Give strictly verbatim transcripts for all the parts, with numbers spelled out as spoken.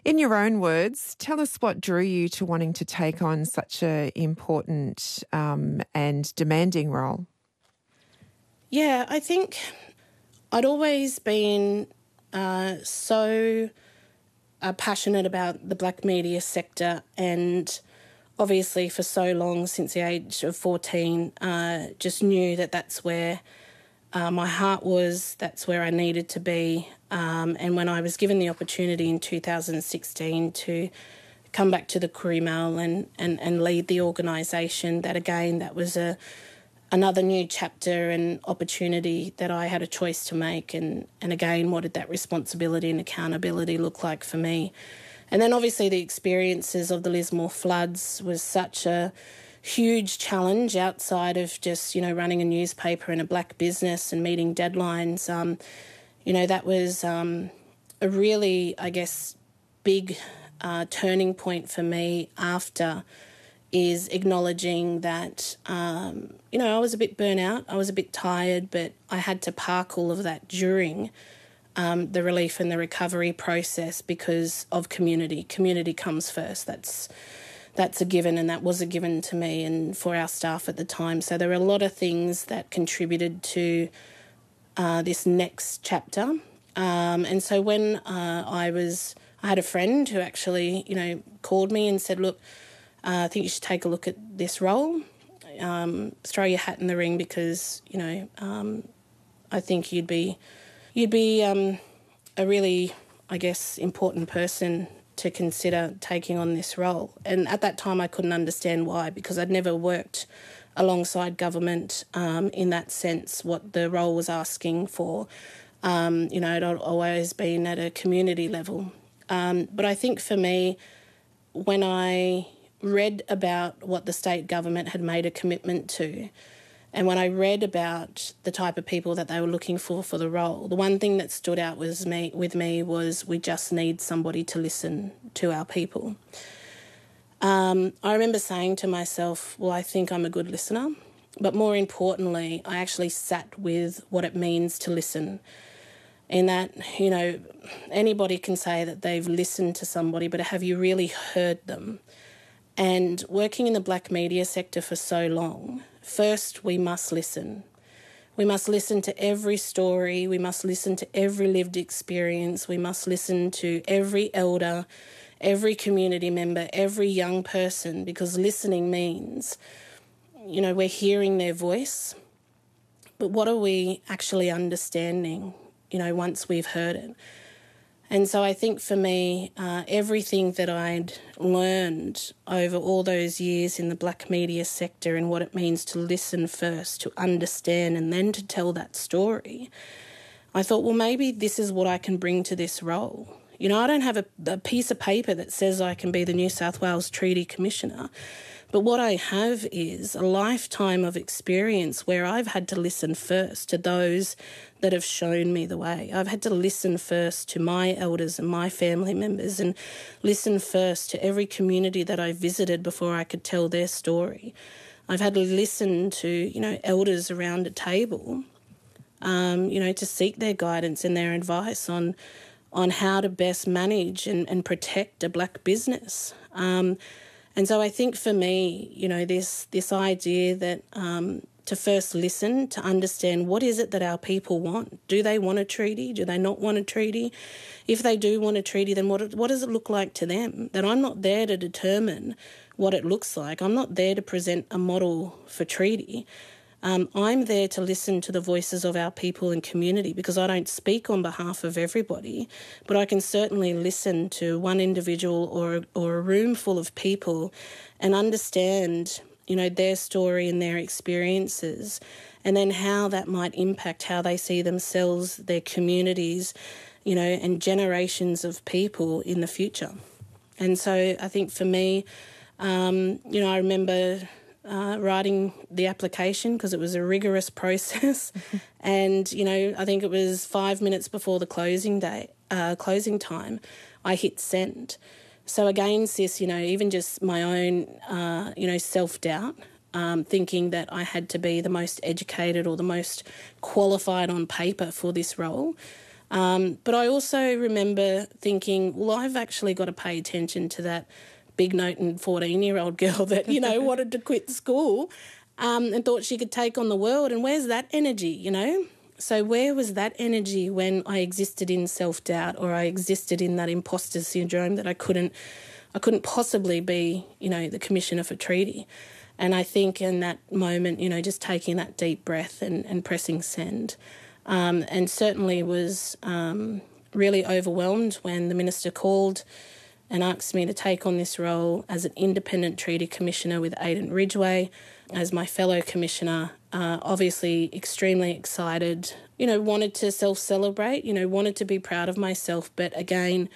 In your own words, tell us what drew you to wanting to take on such an important um, and demanding role. Yeah, I think I'd always been uh, so uh, passionate about the black media sector, and obviously for so long, since the age of fourteen, uh, just knew that that's where uh, my heart was, that's where I needed to be. Um, and when I was given the opportunity in two thousand sixteen to come back to the Koori Mail and, and, and lead the organisation, that again, that was a another new chapter and opportunity that I had a choice to make. And, and again, what did that responsibility and accountability look like for me? And then obviously the experiences of the Lismore floods was such a huge challenge outside of just, you know, running a newspaper and a black business and meeting deadlines. Um, you know, that was um, a really, I guess, big uh, turning point for me after is acknowledging that, um, you know, I was a bit burnt out, I was a bit tired, but I had to park all of that during um, the relief and the recovery process because of community. Community comes first. That's that's a given, and that was a given to me and for our staff at the time. So there were a lot of things that contributed to uh, this next chapter. Um, and so when uh, I was, I had a friend who actually, you know, called me and said, look, uh, I think you should take a look at this role, um, throw your hat in the ring because, you know, um, I think you'd be, you'd be um, a really, I guess, important person to consider taking on this role. And at that time I couldn't understand why, because I'd never worked alongside government um, in that sense, what the role was asking for. Um, you know, it had always been at a community level. Um, but I think for me, when I read about what the state government had made a commitment to, and when I read about the type of people that they were looking for for the role, the one thing that stood out was me, with me was we just need somebody to listen to our people. Um, I remember saying to myself, well, I think I'm a good listener, but more importantly, I actually sat with what it means to listen. In that, you know, anybody can say that they've listened to somebody, but have you really heard them? And working in the black media sector for so long, first we must listen. We must listen to every story. We must listen to every lived experience. We must listen to every elder, every community member, every young person, because listening means, you know, we're hearing their voice, but what are we actually understanding, you know, once we've heard it? And so I think for me, uh, everything that I'd learned over all those years in the black media sector and what it means to listen first, to understand and then to tell that story, I thought, well, maybe this is what I can bring to this role. You know, I don't have a, a piece of paper that says I can be the New South Wales Treaty Commissioner, but what I have is a lifetime of experience where I've had to listen first to those that have shown me the way. I've had to listen first to my elders and my family members and listen first to every community that I visited before I could tell their story. I've had to listen to, you know, elders around a table, um, you know, to seek their guidance and their advice on on how to best manage and, and protect a black business. Um, and so I think for me, you know, this this idea that um, to first listen, to understand what is it that our people want. Do they want a treaty? Do they not want a treaty? If they do want a treaty, then what what does it look like to them? That I'm not there to determine what it looks like. I'm not there to present a model for treaty. Um, I'm there to listen to the voices of our people and community, because I don't speak on behalf of everybody, but I can certainly listen to one individual or or a room full of people and understand, you know, their story and their experiences, and then how that might impact how they see themselves, their communities, you know, and generations of people in the future. And so I think for me, um, you know, I remember uh, writing the application because it was a rigorous process. And, you know, I think it was five minutes before the closing day, uh, closing time, I hit send. So again, sis, you know, even just my own, uh, you know, self-doubt, um, thinking that I had to be the most educated or the most qualified on paper for this role, Um, but I also remember thinking, well, I've actually got to pay attention to that big-noting fourteen-year-old girl that, you know, wanted to quit school um, and thought she could take on the world. And where's that energy, you know? So where was that energy when I existed in self-doubt or I existed in that imposter syndrome that I couldn't I couldn't possibly be, you know, the Commissioner for Treaty? And I think in that moment, you know, just taking that deep breath and, and pressing send, um, and certainly was um, really overwhelmed when the Minister called and asked me to take on this role as an independent treaty commissioner with Aidan Ridgway as my fellow commissioner. Uh, obviously extremely excited, you know, wanted to self-celebrate, you know, wanted to be proud of myself, but again,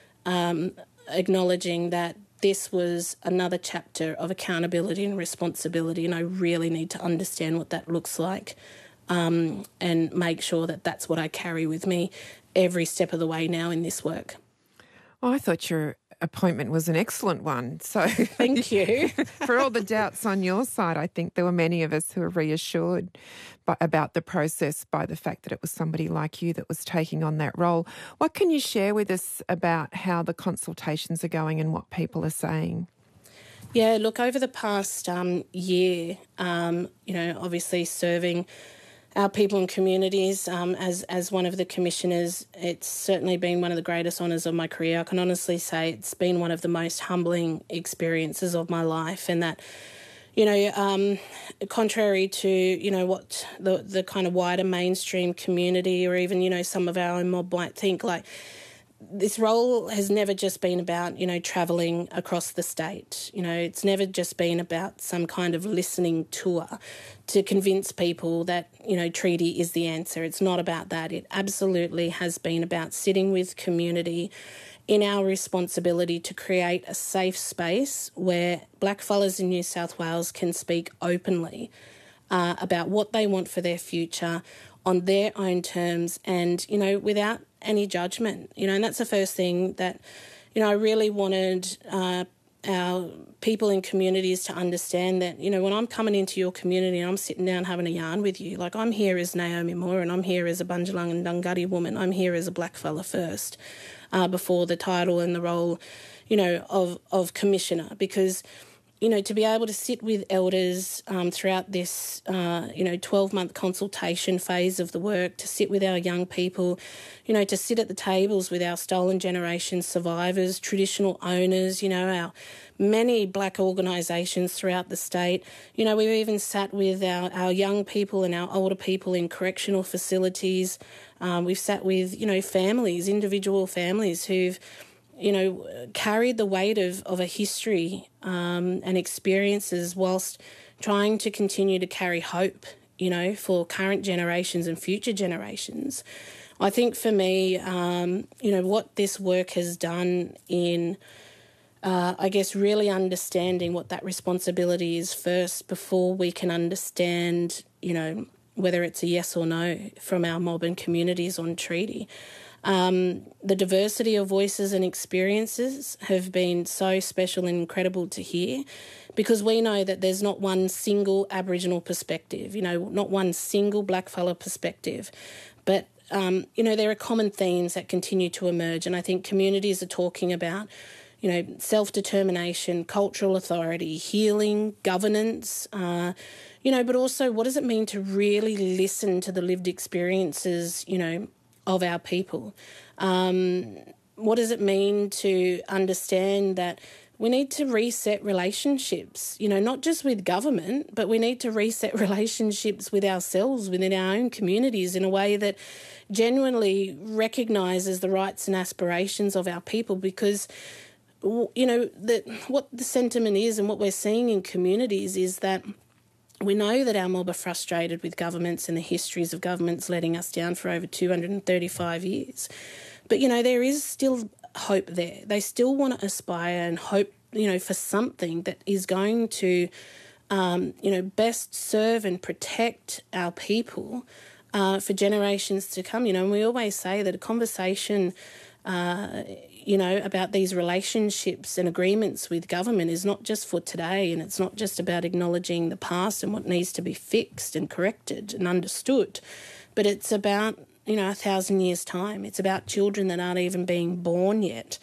um, acknowledging that this was another chapter of accountability and responsibility, and I really need to understand what that looks like um, and make sure that that's what I carry with me every step of the way now in this work. Oh, I thought your appointment was an excellent one. So thank you. For all the doubts on your side, I think there were many of us who were reassured by, about the process by the fact that it was somebody like you that was taking on that role. What can you share with us about how the consultations are going and what people are saying? Yeah, look, over the past um, year, um, you know, obviously serving our people and communities um, as as one of the commissioners, it's certainly been one of the greatest honours of my career. I can honestly say it's been one of the most humbling experiences of my life, and that, you know, um, contrary to, you know, what the, the kind of wider mainstream community or even, you know, some of our own mob might think, like, this role has never just been about, you know, travelling across the state. You know, it's never just been about some kind of listening tour to convince people that, you know, treaty is the answer. It's not about that. It absolutely has been about sitting with community in our responsibility to create a safe space where blackfellas in New South Wales can speak openly uh, about what they want for their future on their own terms and, you know, without any judgment, you know, and that's the first thing that, you know, I really wanted uh, our people in communities to understand that, you know, when I'm coming into your community and I'm sitting down having a yarn with you, like, I'm here as Naomi Moore and I'm here as a Bundjalung and Dunghutti woman. I'm here as a blackfella first uh, before the title and the role, you know, of, of commissioner, because, you know, to be able to sit with elders um, throughout this, uh, you know, twelve-month consultation phase of the work, to sit with our young people, you know, to sit at the tables with our stolen generation survivors, traditional owners, you know, our many black organisations throughout the state. You know, we've even sat with our, our young people and our older people in correctional facilities. Um, we've sat with, you know, families, individual families who've, you know, carried the weight of, of a history um, and experiences whilst trying to continue to carry hope, you know, for current generations and future generations. I think for me, um, you know, what this work has done in, uh, I guess, really understanding what that responsibility is first before we can understand, you know, whether it's a yes or no from our mob and communities on treaty. Um, the diversity of voices and experiences have been so special and incredible to hear, because we know that there's not one single Aboriginal perspective, you know, not one single blackfella perspective, but, um, you know, there are common themes that continue to emerge, and I think communities are talking about, you know, self-determination, cultural authority, healing, governance, uh, you know, but also what does it mean to really listen to the lived experiences, you know, of our people? Um, what does it mean to understand that we need to reset relationships, you know, not just with government, but we need to reset relationships with ourselves, within our own communities, in a way that genuinely recognises the rights and aspirations of our people, because, you know, that what the sentiment is and what we're seeing in communities is that we know that our mob are frustrated with governments and the histories of governments letting us down for over two hundred thirty-five years. But, you know, there is still hope there. They still want to aspire and hope, you know, for something that is going to, um, you know, best serve and protect our people uh, for generations to come. You know, and we always say that a conversation, uh, you know, about these relationships and agreements with government is not just for today, and it's not just about acknowledging the past and what needs to be fixed and corrected and understood, but it's about you know, a thousand years' time. It's about children that aren't even being born yet.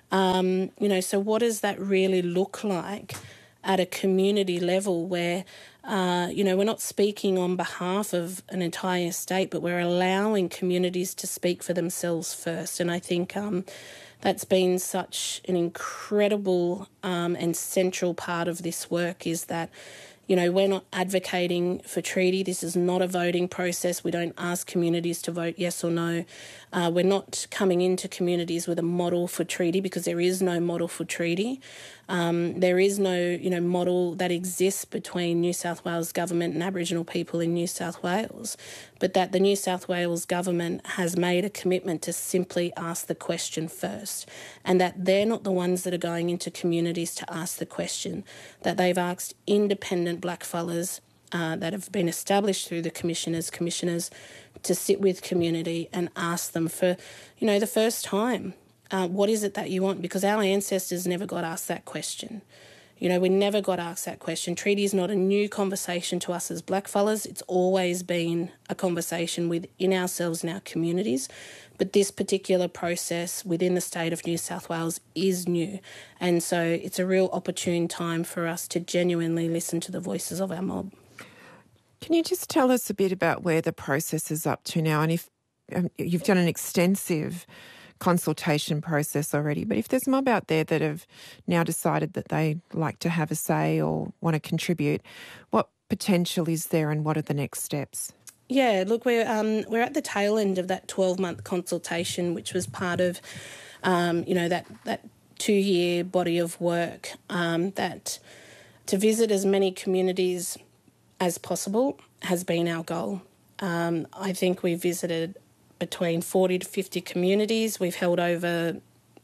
Um, you know, so what does that really look like at a community level where, uh, you know, we're not speaking on behalf of an entire state, but we're allowing communities to speak for themselves first. And I think um, that's been such an incredible um, and central part of this work, is that, you know, we're not advocating for treaty. This is not a voting process. We don't ask communities to vote yes or no. Uh, we're not coming into communities with a model for treaty, because there is no model for treaty. Um, there is no, you know, model that exists between New South Wales government and Aboriginal people in New South Wales, but that the New South Wales government has made a commitment to simply ask the question first, and that they're not the ones that are going into communities to ask the question, that they've asked independent blackfellas uh, that have been established through the commissioners, commissioners to sit with community and ask them for, you know, the first time, Uh, what is it that you want? Because our ancestors never got asked that question. You know, we never got asked that question. Treaty is not a new conversation to us as blackfellas. It's always been a conversation within ourselves and our communities. But this particular process within the state of New South Wales is new. And so it's a real opportune time for us to genuinely listen to the voices of our mob. Can you just tell us a bit about where the process is up to now? And if um, you've done an extensive consultation process already, but if there's mob out there that have now decided that they like to have a say or want to contribute, what potential is there and what are the next steps? Yeah, look, we're um, we're at the tail end of that twelve-month consultation, which was part of, um, you know, that, that two-year body of work, um, that to visit as many communities as possible has been our goal. Um, I think we visited between forty to fifty communities. We've held over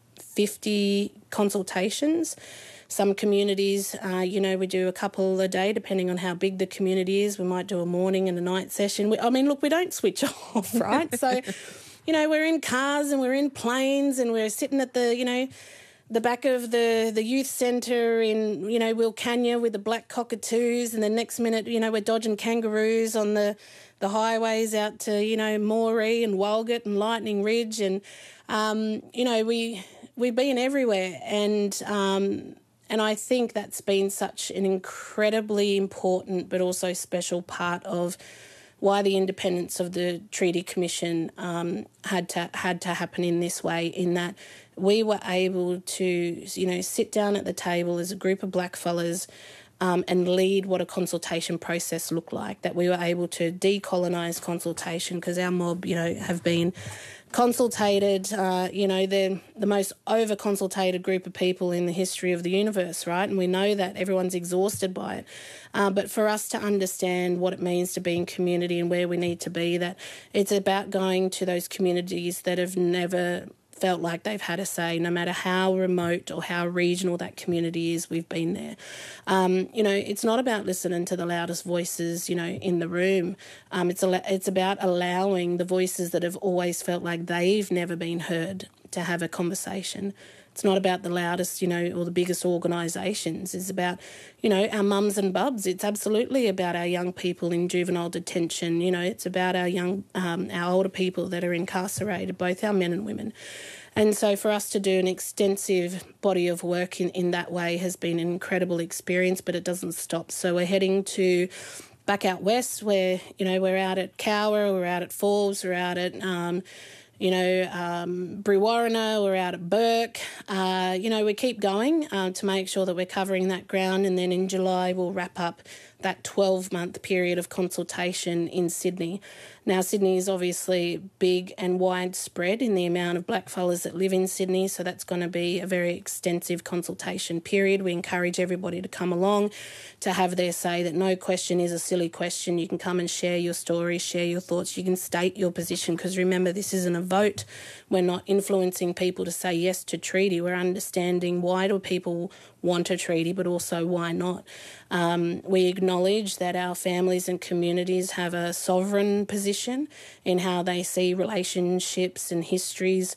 fifty consultations. Some communities, uh, you know, we do a couple a day, depending on how big the community is. We might do a morning and a night session. We, I mean, look, we don't switch off, right? So, you know, we're in cars and we're in planes and we're sitting at the, you know, the back of the, the youth centre in, you know, Wilcannia with the black cockatoos, and the next minute, you know, we're dodging kangaroos on the, the highways out to, you know, Moree and Walgett and Lightning Ridge. And, um, you know, we, we've been everywhere. And, um, and I think that's been such an incredibly important but also special part of why the independence of the Treaty Commission um, had to had to happen in this way, in that we were able to, you know, sit down at the table as a group of blackfellas um, and lead what a consultation process looked like, that we were able to decolonise consultation, because our mob, you know, have been consultated, uh, you know, they're the most over-consultated group of people in the history of the universe, right? And we know that everyone's exhausted by it. Uh, but for us to understand what it means to be in community and where we need to be, that it's about going to those communities that have never felt like they've had a say, no matter how remote or how regional that community is, we've been there. Um, you know, it's not about listening to the loudest voices, you know, in the room. Um, it's, a, it's about allowing the voices that have always felt like they've never been heard to have a conversation. It's not about the loudest, you know, or the biggest organisations. It's about, you know, our mums and bubs. It's absolutely about our young people in juvenile detention. You know, it's about our young, um, our older people that are incarcerated, both our men and women. And so for us to do an extensive body of work in, in that way has been an incredible experience, but it doesn't stop. So we're heading to back out west where, you know, we're out at Cowra, we're out at Forbes, we're out at... Um, You know, um, Brewarrina, we're out at Burke. Uh, you know, we keep going uh, to make sure that we're covering that ground, and then in July we'll wrap up that twelve-month period of consultation in Sydney. Now, Sydney is obviously big and widespread in the amount of blackfellas that live in Sydney, so that's going to be a very extensive consultation period. We encourage everybody to come along to have their say, that no question is a silly question. You can come and share your stories, share your thoughts. You can state your position, because remember, this isn't a vote. We're not influencing people to say yes to treaty. We're understanding why do people want a treaty, but also why not. Um, we acknowledge that our families and communities have a sovereign position in how they see relationships and histories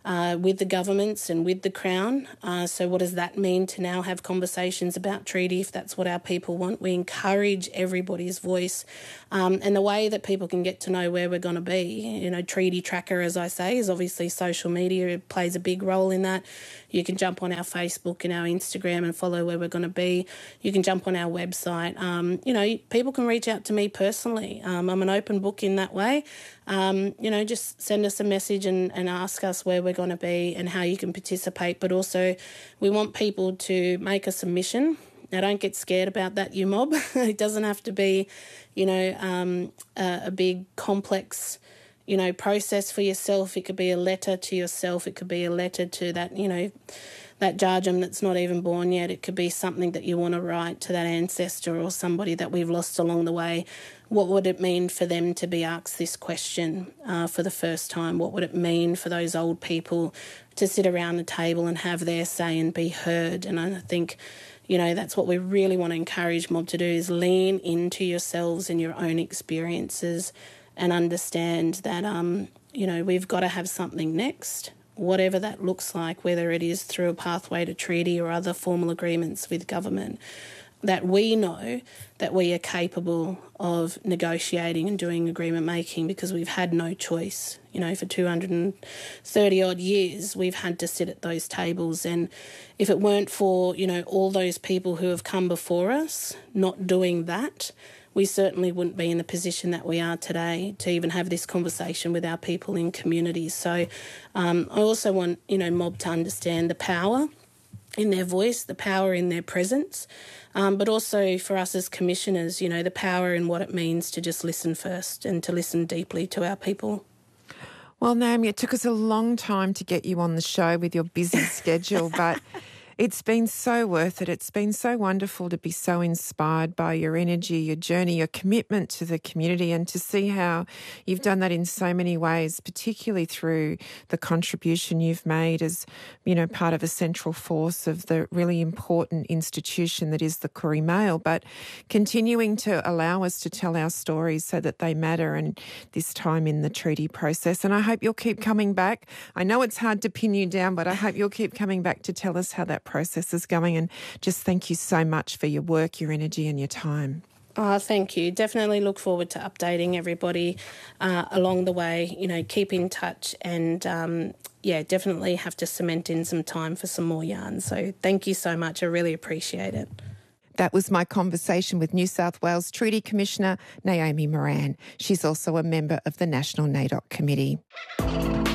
uh, with the governments and with the Crown. Uh, so what does that mean to now have conversations about treaty if that's what our people want? We encourage everybody's voice, um, and the way that people can get to know where we're going to be. You know, Treaty Tracker, as I say, is obviously social media. It plays a big role in that. You can jump on our Facebook and our Instagram and follow where we're going to be. You can jump on our website. Um, you know, people can reach out to me personally. Um, I'm an open book in that way. Um, you know, just send us a message and, and ask us where we're going to be and how you can participate. But also, we want people to make a submission. Now, don't get scared about that, you mob. It doesn't have to be, you know, um, a, a big complex, you know, process for yourself. It could be a letter to yourself. It could be a letter to that, you know, that Jarjum that's not even born yet. It could be something that you want to write to that ancestor or somebody that we've lost along the way. What would it mean for them to be asked this question uh, for the first time? What would it mean for those old people to sit around the table and have their say and be heard? And I think, you know, that's what we really want to encourage Mob to do, is lean into yourselves and your own experiences and understand that, um, you know, we've got to have something next, whatever that looks like, whether it is through a pathway to treaty or other formal agreements with government, that we know that we are capable of negotiating and doing agreement making, because we've had no choice. You know, for two hundred thirty odd years, we've had to sit at those tables. And if it weren't for, you know, all those people who have come before us not doing that, we certainly wouldn't be in the position that we are today to even have this conversation with our people in communities. So um, I also want, you know, Mob to understand the power in their voice, the power in their presence, um, but also for us as commissioners, you know, the power in what it means to just listen first and to listen deeply to our people. Well, Naomi, it took us a long time to get you on the show with your busy schedule, but it's been so worth it. It's been so wonderful to be so inspired by your energy, your journey, your commitment to the community, and to see how you've done that in so many ways, particularly through the contribution you've made as, you know, part of a central force of the really important institution that is the Koori Mail, but continuing to allow us to tell our stories so that they matter, and this time in the treaty process. And I hope you'll keep coming back. I know it's hard to pin you down, but I hope you'll keep coming back to tell us how that process is going. And just thank you so much for your work, your energy and your time. Oh, thank you. Definitely look forward to updating everybody uh, along the way. You know, keep in touch, and um, yeah, definitely have to cement in some time for some more yarns. So thank you so much. I really appreciate it. That was my conversation with New South Wales Treaty Commissioner Naomi Moran. She's also a member of the National NAIDOC Committee.